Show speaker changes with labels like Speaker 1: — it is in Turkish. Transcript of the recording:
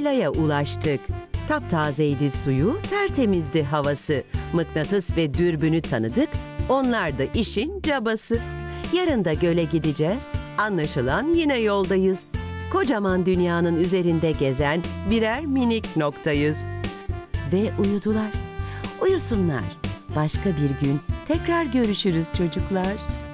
Speaker 1: yaylaya ulaştık. Taptazeydi suyu, tertemizdi havası. Mıknatıs ve dürbünü tanıdık, onlar da işin cabası. Yarın da göle gideceğiz, anlaşılan yine yoldayız. Kocaman dünyanın üzerinde gezen birer minik noktayız. Ve uyudular. Uyusunlar. Başka bir gün tekrar görüşürüz çocuklar.